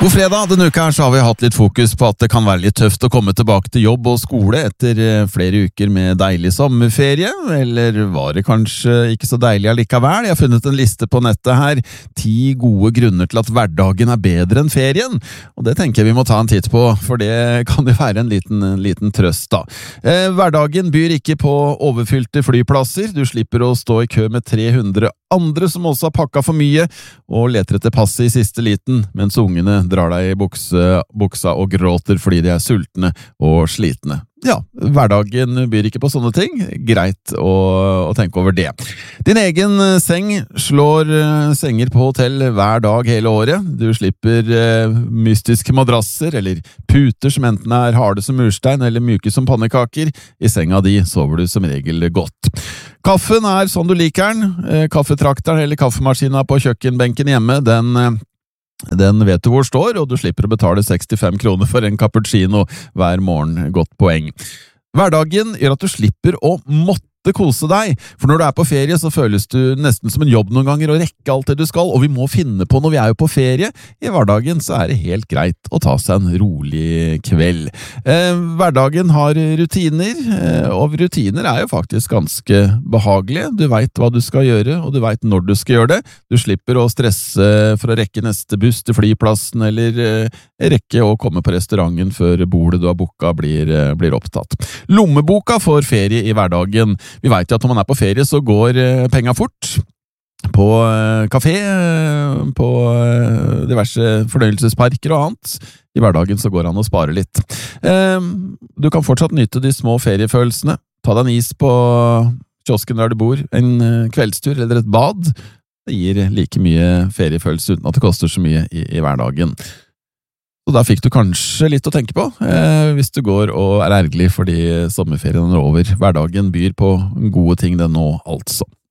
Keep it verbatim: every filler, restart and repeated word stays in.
God fredag, denne uka her så har vi hatt litt fokus på at det kan være litt tøft å komme tilbake til jobb og skole etter flere uker med deilig sommerferie, eller var det kanskje ikke så deilig allikevel? Jeg har funnet en liste på nettet her, ti gode grunner til at hverdagen er bedre enn ferien, og det tenker jeg vi må ta en titt på, for det kan jo være en liten, en liten trøst da. Eh, hverdagen byr ikke på overfylte flyplasser, du slipper å stå i kø med tre hundre andre som også har pakket for mye, og leter etter passet i siste liten, mens ungene drar deg i bukse, buksa og gråter fordi de er sultne og slitne. Ja, hverdagen byr ikke på sånne ting. Greit å, å tenke over det. Din egen seng slår senger på hotell hver dag hele året. Du slipper eh, mystiske madrasser eller puter som enten er harde som murstein eller myke som pannekaker. I senga di sover du som regel godt. Kaffen er sånn du liker den. Eh, kaffetrakteren eller kaffemaskina på kjøkkenbenken hjemme, den eh, Den vet du hvor står, og du slipper å betale sekstifem kroner for en cappuccino hver morgen. Godt poeng. Hverdagen gjør at du slipper å måtte kose deg, for når du er på ferie så føles du nesten som en jobb noen ganger å rekke alt det du skal, og vi må finne på når vi er jo på ferie. I hverdagen så er det helt greit å ta seg en rolig kveld. Eh, hverdagen har rutiner, eh, og rutiner er jo faktisk ganske behagelige. Du vet hva du skal gjøre, og du vet når du skal gjøre det. Du slipper å stresse for å rekke neste buss til flyplassen, eller eh, rekke å komme på restauranten før bordet du har booket blir, eh, blir opptatt. Lommeboka får ferie i hverdagen. Vi vet jo at når man er på ferie så går penga fort på kafé, på diverse fornøyelsesparker og annet. I hverdagen så går det an å spare litt. Du kan fortsatt nyte de små feriefølelsene. Ta deg en is på kiosken der du bor, en kveldstur eller et bad. Det gir like mye feriefølelse uten at det koster så mye i, i hverdagen. Så da fikk du kanskje litt å tenke på, eh, hvis du går og er ergerlig fordi sommerferien er over. Hverdagen byr på gode ting den nå, altså.